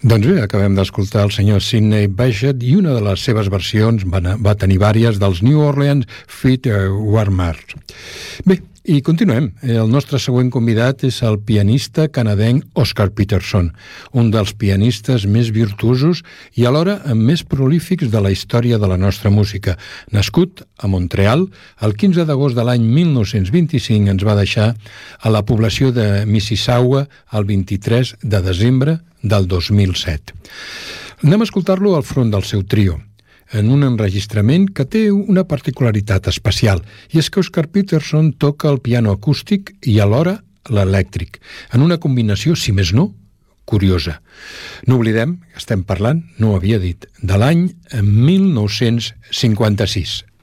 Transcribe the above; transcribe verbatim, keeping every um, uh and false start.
Doncs bé, acabem d'escoltar el senyor Sidney Bechet i una de les seves versions va, va tenir vàries dels New Orleans Fit Warmers. Bé, i continuem. El nostre següent convidat és el pianista canadenc Oscar Peterson, un dels pianistes més virtuosos i alhora més prolífics de la història de la nostra música. Nascut a Montreal, el quinze d'agost de l'any mil nou-cents vint-i-cinc ens va deixar a la població de Mississauga el vint-i-tres de desembre del dos mil set. Anem a escoltar-lo al front del seu trio, en un enregistrament que té una particularitat especial, i és que Oscar Peterson toca el piano acústic i alhora l'elèctric, en una combinació, si més no, curiosa. No oblidem, estem parlant, no ho havia dit, de l'any mil nou-cents cinquanta-sis.